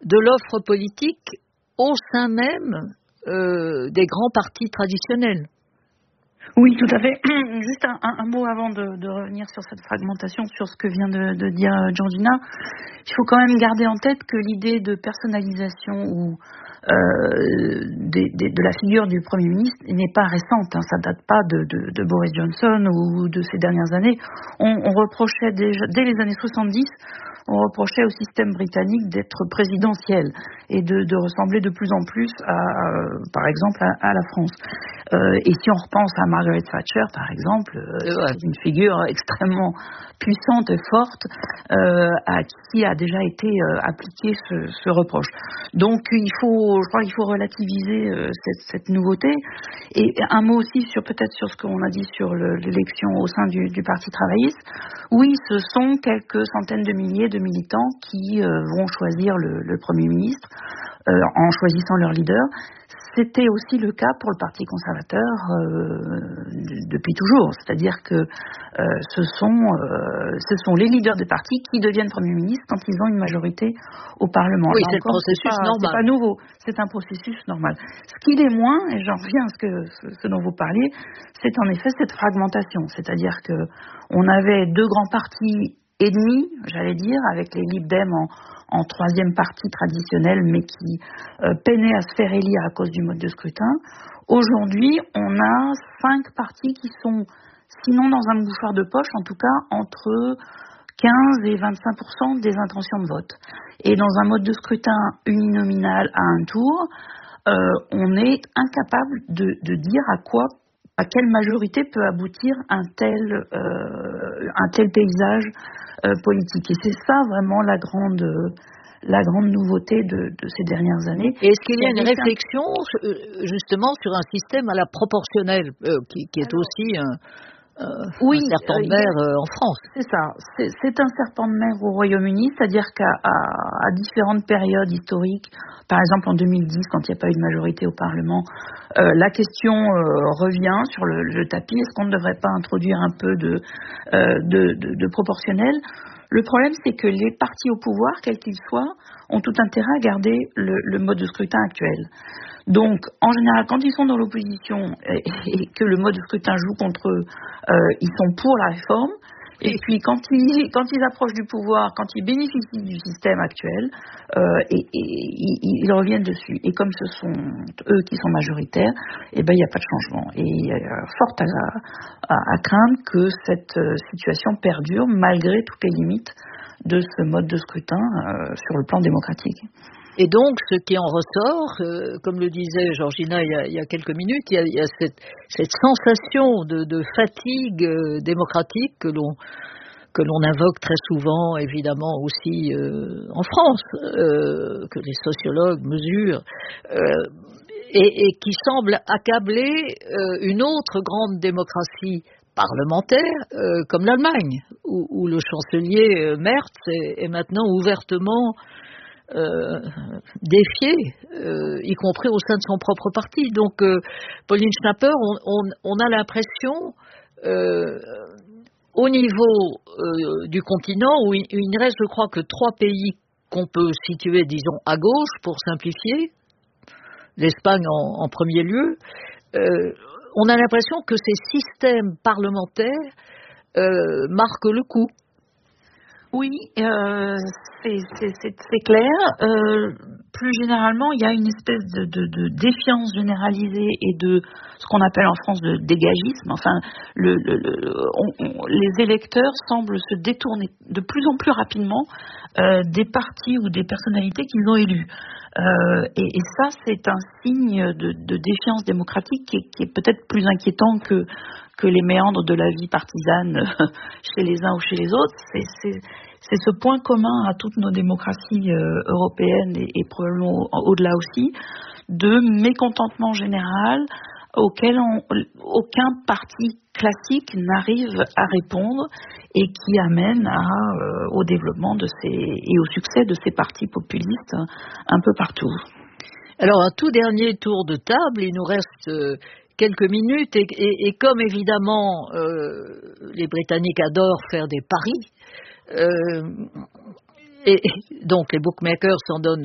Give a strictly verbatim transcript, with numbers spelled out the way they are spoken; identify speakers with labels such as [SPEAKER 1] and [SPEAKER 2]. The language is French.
[SPEAKER 1] de l'offre politique au sein même euh, des grands partis traditionnels.
[SPEAKER 2] Oui, tout à fait. Juste un, un, un mot avant de, de revenir sur cette fragmentation, sur ce que vient de, de dire Georgina. Il faut quand même garder en tête que l'idée de personnalisation ou euh, des, des, de la figure du Premier ministre n'est pas récente. Hein, ça date pas de, de, de Boris Johnson ou de ces dernières années. On, on reprochait déjà, dès les années soixante-dix, on reprochait au système britannique d'être présidentiel et de, de ressembler de plus en plus à, euh, par exemple, à, à la France. Euh, et si on repense à Margaret Thatcher, par exemple, euh, c'est une figure extrêmement puissante et forte euh, à qui a déjà été euh, appliqué ce, ce reproche. Donc, il faut, je crois qu'il faut relativiser euh, cette, cette nouveauté. Et un mot aussi sur peut-être sur ce qu'on a dit sur le, l'élection au sein du, du Parti travailliste. Oui, ce sont quelques centaines de milliers de militants qui euh, vont choisir le, le Premier ministre euh, en choisissant leur leader. C'était aussi le cas pour le Parti conservateur euh, depuis toujours, c'est-à-dire que euh, ce sont euh, ce sont les leaders des partis qui deviennent Premier ministre quand ils ont une majorité au Parlement.
[SPEAKER 1] Oui,
[SPEAKER 2] Là
[SPEAKER 1] c'est
[SPEAKER 2] encore,
[SPEAKER 1] le processus
[SPEAKER 2] c'est pas,
[SPEAKER 1] normal.
[SPEAKER 2] C'est pas nouveau, c'est un processus normal. Ce qu'il est moins, et j'en reviens à ce que ce, ce dont vous parliez, c'est en effet cette fragmentation, c'est-à-dire que on avait deux grands partis ennemis, j'allais dire, avec les Lib Dem en en troisième parti traditionnel, mais qui euh, peinait à se faire élire à cause du mode de scrutin. Aujourd'hui, on a cinq partis qui sont, sinon dans un mouchoir de poche, en tout cas entre quinze et vingt-cinq pour cent des intentions de vote. Et dans un mode de scrutin uninominal à un tour, euh, on est incapable de, de dire à quoi, à quelle majorité peut aboutir un tel, euh, un tel paysage euh, politique. Et c'est ça vraiment la grande, la grande nouveauté de, de ces dernières années.
[SPEAKER 1] Et est-ce qu'il y a une réflexion un... justement sur un système à la proportionnelle euh, qui, qui est Alors, aussi un, euh,
[SPEAKER 2] oui,
[SPEAKER 1] un serpent de mer euh, en France?
[SPEAKER 2] C'est ça, c'est, c'est un serpent de mer au Royaume-Uni, c'est-à-dire qu'à à, à différentes périodes historiques, par exemple en deux mille dix, quand il n'y a pas eu de majorité au Parlement, euh, la question euh, revient sur le, le tapis, est-ce qu'on ne devrait pas introduire un peu de, euh, de, de, de proportionnel? Le problème, c'est que les partis au pouvoir, quels qu'ils soient, ont tout intérêt à garder le, le mode de scrutin actuel. Donc, en général, quand ils sont dans l'opposition et, et que le mode de scrutin joue contre eux, euh, ils sont pour la réforme. Et puis, quand ils, quand ils approchent du pouvoir, quand ils bénéficient du système actuel, euh, et, et, et, ils reviennent dessus. Et comme ce sont eux qui sont majoritaires, eh ben, il n'y a pas de changement. Et il y a fort à, à, à craindre que cette situation perdure malgré toutes les limites de ce mode de scrutin euh, sur le plan démocratique.
[SPEAKER 1] Et donc, ce qui en ressort, euh, comme le disait Georgina il y a, il y a quelques minutes, il y a, il y a cette, cette sensation de, de fatigue euh, démocratique que l'on, que l'on invoque très souvent, évidemment, aussi euh, en France, euh, que les sociologues mesurent, euh, et, et qui semble accabler euh, une autre grande démocratie parlementaire, euh, comme l'Allemagne, où, où le chancelier euh, Merz est, est maintenant ouvertement Euh, défié, euh, y compris au sein de son propre parti. Donc, euh, Pauline Schnapper, on, on, on a l'impression, euh, au niveau euh, du continent, où il, il ne reste, je crois, que trois pays qu'on peut situer, disons, à gauche, pour simplifier, l'Espagne en, en premier lieu, euh, on a l'impression que ces systèmes parlementaires euh, marquent le coup.
[SPEAKER 2] Oui, euh, c'est, c'est, c'est, c'est clair. Euh, plus généralement, il y a une espèce de, de, de défiance généralisée et de ce qu'on appelle en France de dégagisme. Enfin, le, le, le, on, on, les électeurs semblent se détourner de plus en plus rapidement euh, des partis ou des personnalités qu'ils ont élus. Euh, et, et ça, c'est un signe de, de défiance démocratique qui est, qui est peut-être plus inquiétant que que les méandres de la vie partisane chez les uns ou chez les autres. C'est, c'est, c'est ce point commun à toutes nos démocraties euh, européennes et, et probablement au-delà aussi, de mécontentement général auquel on, aucun parti classique n'arrive à répondre et qui amène à, euh, au développement de ces, et au succès de ces partis populistes un peu partout.
[SPEAKER 1] Alors, un tout dernier tour de table, il nous reste euh, quelques minutes, et, et, et comme évidemment euh, les Britanniques adorent faire des paris, euh, et, et donc les bookmakers s'en donnent